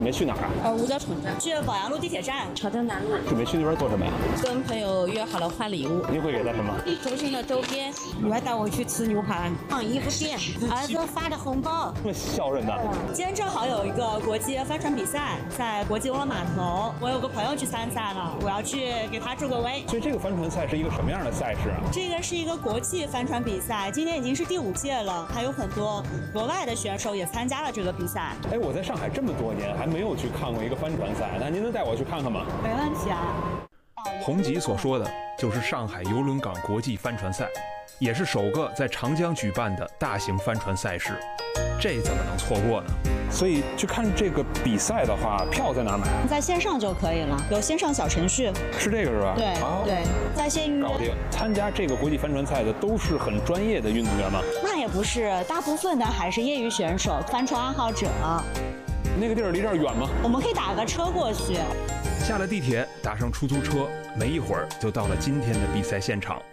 你们去哪儿啊？ 五角场站，去宝阳路地铁站，朝江南路。 准备去那边做什么呀？ 跟朋友约好了换礼物。 你会给他什么？ 周星的周边。我还带我去吃牛排，逛衣服店，儿子发的红包。 这么孝顺的。 今天正好有一个国际帆船比赛，在国际游轮码头，我有个朋友去参赛了，我要去给他助个威。 所以这个帆船赛是一个什么样的赛事啊？ 这个是一个国际帆船比赛，今年已经是第5届了，还有很多国外的选手也参加了这个比赛。 哎，我在上海这么多年还没有去看过一个帆船赛，那您能带我去看看吗？ 没问题啊。 洪吉所说的就是上海邮轮港国际帆船赛，也是首个在长江举办的大型帆船赛事，这怎么能错过呢？ 所以去看这个比赛的话，票在哪儿买？ 在线上就可以了，有线上小程序。 是这个是吧？ 对、对，在线预约。 搞定。参加这个国际帆船赛的都是很专业的运动员吗？ 那也不是，大部分的还是业余选手、帆船爱好者。 那个地儿离这儿远吗？ 我们可以打个车过去。 下了地铁，打上出租车，没一会儿就到了今天的比赛现场。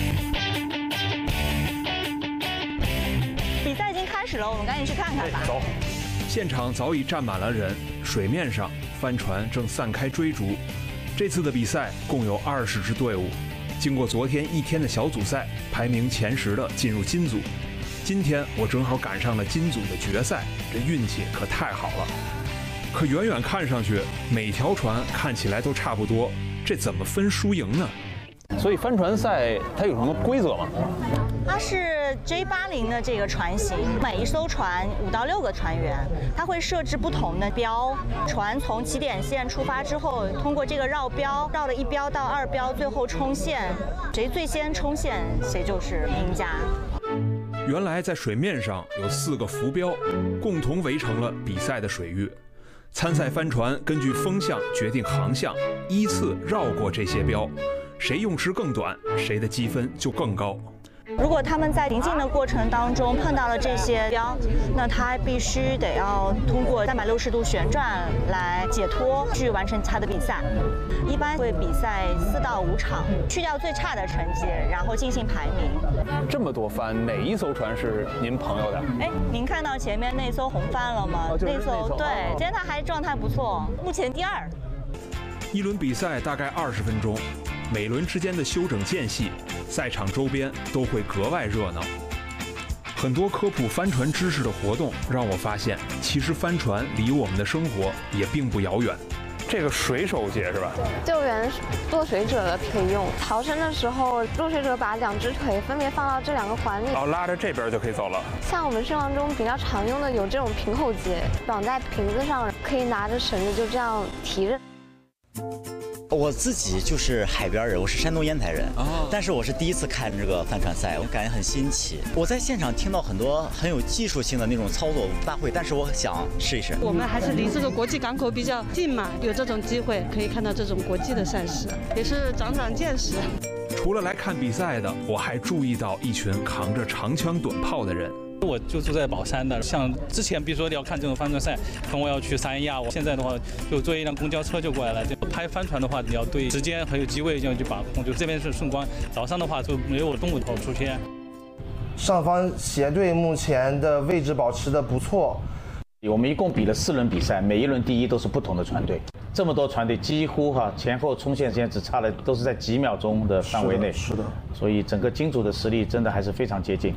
比赛已经开始了，我们赶紧去看看吧。 走。 现场早已站满了人，水面上帆船正散开追逐。这次的比赛共有20支队伍，经过昨天1天的小组赛，排名前10的进入金组。今天我正好赶上了金组的决赛，这运气可太好了。可远远看上去，每条船看起来都差不多，这怎么分输赢呢？ 所以帆船赛它有什么规则吗？ 它是 J80的这个船型，每一艘船5到6个船员，它会设置不同的标。船从起点线出发之后，通过这个绕标，绕了1标到2标，最后冲线，谁最先冲线，谁就是赢家。 原来在水面上有4个浮标，共同围成了比赛的水域。参赛帆船根据风向决定航向，依次绕过这些标，谁用时更短，谁的积分就更高。 如果他们在行进的过程当中碰到了这些标，那他必须得要通过360度旋转来解脱，去完成他的比赛。一般会比赛4到5场，去掉最差的成绩，然后进行排名。 这么多帆，哪一艘船是您朋友的？ 哎，您看到前面那艘红帆了吗？ 就是那艘。 对，今天他还状态不错，目前第2。 一轮比赛大概20分钟，每轮之间的休整间隙，赛场周边都会格外热闹。很多科普帆船知识的活动让我发现，其实帆船离我们的生活也并不遥远。 这个水手节是吧？ 救援落水者的可以用，逃生的时候，落水者把2只腿分别放到这2个环里， 拉着这边就可以走了。 像我们生活中比较常用的有这种平口节，绑在瓶子上，可以拿着绳子就这样提着。 我自己就是海边人，我是山东烟台人，但是我是第一次看这个帆船赛，我感觉很新奇。我在现场听到很多很有技术性的那种操作，我不大会，但是我想试一试。 我们还是离这个国际港口比较近嘛，有这种机会可以看到这种国际的赛事，也是长长见识。 除了来看比赛的，我还注意到一群扛着长枪短炮的人。 我就住在宝山的，像之前比如说你要看这种帆船赛，跟我要去三亚，我现在的话就坐一辆公交车就过来了。就拍帆船的话，你要对时间还有机位要去把控，就这边是顺光，早上的话就没有中午头出现。 上方协队目前的位置保持得不错。 我们一共比了4轮比赛，每一轮第一都是不同的船队。这么多船队几乎前后冲线时间只差了，都是在几秒钟的范围内。 是的。 所以整个金组的实力真的还是非常接近。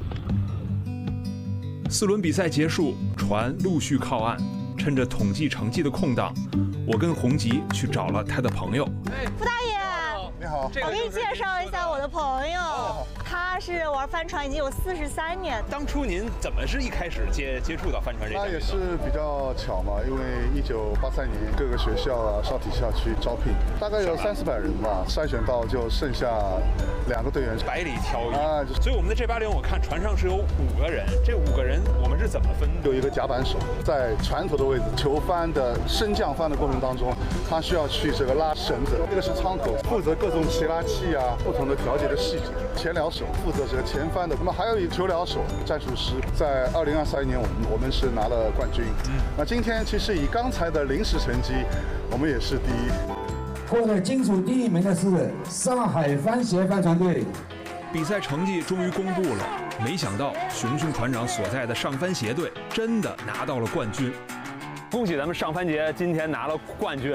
4轮比赛结束，船陆续靠岸。趁着统计成绩的空档，我跟洪吉去找了他的朋友。 傅大爷， 你好， 我给你介绍一下我的朋友，他是玩帆船已经有43年。 当初您怎么是一开始接触到帆船这个？ 那也是比较巧嘛，因为1983年各个学校啊、少体校区招聘，大概有300-400人吧，筛选到就剩下2个队员， 百里挑一啊。所以我们的J80，我看船上是有5个人，这5个人我们是怎么分？ 有一个甲板手在船头的位置，求帆的升降帆的过程当中，他需要去这个拉绳子，这个是舱口，负责各种齐拉器啊、不同的调节的细节。前僚手负责这个前帆的，那么还有一个求僚手、战术师，在2023年我们是拿了冠军。那今天其实以刚才的临时成绩，我们也是第一。 获得金组第1名的是上海帆协帆船队。 比赛成绩终于公布了，没想到熊熊团长所在的上帆协队真的拿到了冠军。 恭喜咱们上帆节今天拿了冠军。